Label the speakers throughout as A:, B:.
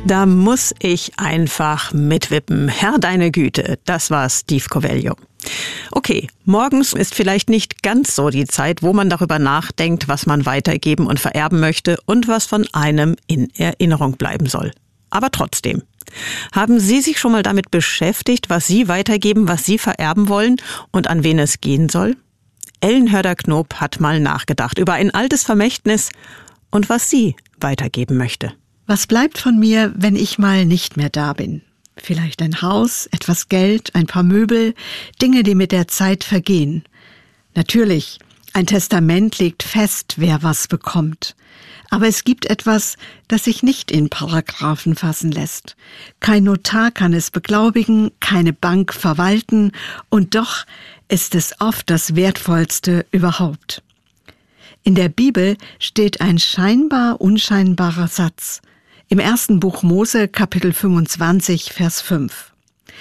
A: Da muss ich einfach mitwippen. Herr, deine Güte, das war Steve Covello. Okay, morgens ist vielleicht nicht ganz so die Zeit, wo man darüber nachdenkt, was man weitergeben und vererben möchte und was von einem in Erinnerung bleiben soll. Aber trotzdem. Haben Sie sich schon mal damit beschäftigt, was Sie weitergeben, was Sie vererben wollen und an wen es gehen soll? Ellen Hörder-Knob hat mal nachgedacht über ein altes Vermächtnis und was sie weitergeben möchte.
B: Was bleibt von mir, wenn ich mal nicht mehr da bin? Vielleicht ein Haus, etwas Geld, ein paar Möbel, Dinge, die mit der Zeit vergehen. Natürlich, ein Testament legt fest, wer was bekommt. Aber es gibt etwas, das sich nicht in Paragraphen fassen lässt. Kein Notar kann es beglaubigen, keine Bank verwalten und doch ist es oft das Wertvollste überhaupt. In der Bibel steht ein scheinbar unscheinbarer Satz. Im 1. Buch Mose, Kapitel 25, Vers 5.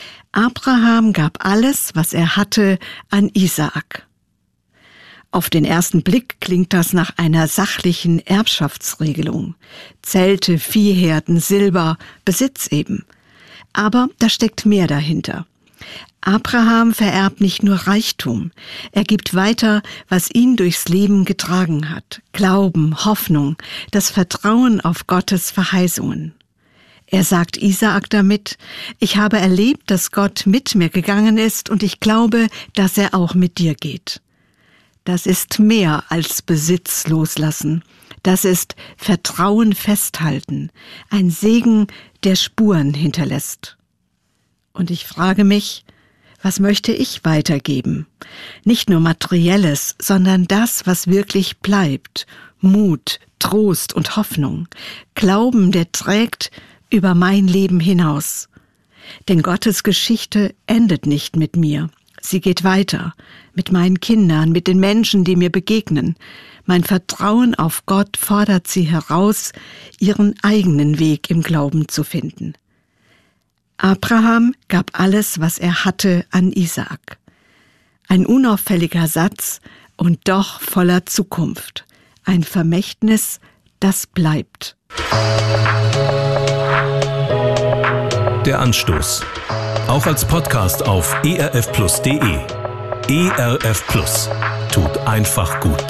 B: Abraham gab alles, was er hatte, an Isaak. Auf den ersten Blick klingt das nach einer sachlichen Erbschaftsregelung. Zelte, Viehherden, Silber, Besitz eben. Aber da steckt mehr dahinter. Abraham vererbt nicht nur Reichtum, er gibt weiter, was ihn durchs Leben getragen hat. Glauben, Hoffnung, das Vertrauen auf Gottes Verheißungen. Er sagt Isaak damit: Ich habe erlebt, dass Gott mit mir gegangen ist und ich glaube, dass er auch mit dir geht. Das ist mehr als Besitz loslassen. Das ist Vertrauen festhalten, ein Segen, der Spuren hinterlässt. Und ich frage mich, was möchte ich weitergeben? Nicht nur Materielles, sondern das, was wirklich bleibt. Mut, Trost und Hoffnung. Glauben, der trägt über mein Leben hinaus. Denn Gottes Geschichte endet nicht mit mir. Sie geht weiter. Mit meinen Kindern, mit den Menschen, die mir begegnen. Mein Vertrauen auf Gott fordert sie heraus, ihren eigenen Weg im Glauben zu finden. Abraham gab alles, was er hatte, an Isaak. Ein unauffälliger Satz und doch voller Zukunft. Ein Vermächtnis, das bleibt.
C: Der Anstoß. Auch als Podcast auf erfplus.de. ERF Plus. Tut einfach gut.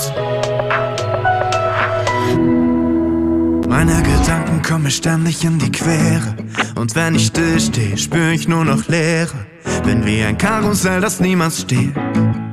D: Meine Gedanken kommen mir ständig in die Quere. Und wenn ich still stehe, spüre ich nur noch Leere. Bin wie ein Karussell, das niemals steht.